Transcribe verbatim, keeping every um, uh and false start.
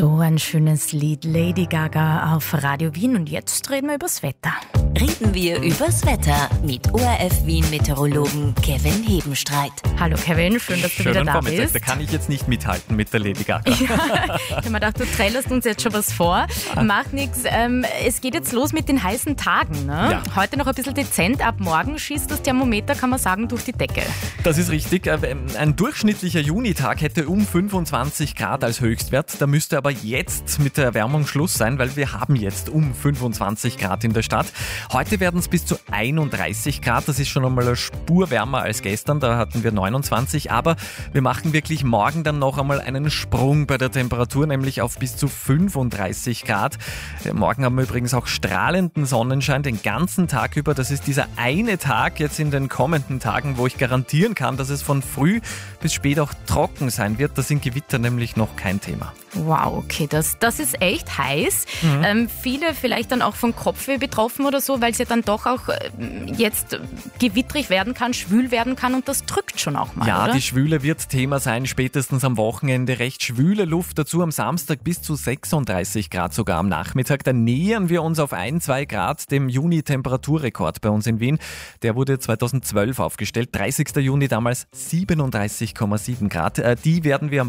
So ein schönes Lied, Lady Gaga auf Radio Wien. Und jetzt reden wir übers Wetter. Reden wir übers Wetter mit O R F Wien Meteorologen Kevin Hebenstreit. Hallo Kevin, schön, dass du Schönen wieder da Vormittag. bist. Da kann ich jetzt nicht mithalten mit der Lady Gaga. Ja, ich habe mir gedacht, du trailerst uns jetzt schon was vor. Macht nichts. Ähm, es geht jetzt los mit den heißen Tagen. Ne? Ja. Heute noch ein bisschen dezent. Ab morgen schießt das Thermometer, kann man sagen, durch die Decke. Das ist richtig. Ein durchschnittlicher Junitag hätte um fünfundzwanzig Grad als Höchstwert. Da müsste aber jetzt mit der Erwärmung Schluss sein, weil wir haben jetzt um fünfundzwanzig Grad in der Stadt. Heute werden es bis zu einunddreißig Grad. Das ist schon einmal eine Spur wärmer als gestern. Da hatten wir neunundzwanzig. Aber wir machen wirklich morgen dann noch einmal einen Sprung bei der Temperatur, nämlich auf bis zu fünfunddreißig Grad. Morgen haben wir übrigens auch strahlenden Sonnenschein den ganzen Tag über. Das ist dieser eine Tag jetzt in den kommenden Tagen, wo ich garantieren kann, dass es von früh bis spät auch trocken sein wird. Da sind Gewitter nämlich noch kein Thema. Wow, okay, das, das ist echt heiß. Mhm. Ähm, viele vielleicht dann auch von Kopfweh betroffen oder so, weil es ja dann doch auch äh, jetzt gewittrig werden kann, schwül werden kann und das drückt schon auch mal, Ja, oder? Die Schwüle wird Thema sein, spätestens am Wochenende. Recht schwüle Luft, dazu am Samstag bis zu sechsunddreißig Grad sogar am Nachmittag. Da nähern wir uns auf ein, zwei Grad dem Juni-Temperaturrekord bei uns in Wien. Der wurde zweitausendzwölf aufgestellt, dreißigster Juni damals siebenunddreißig Komma sieben Grad. Äh, die werden wir am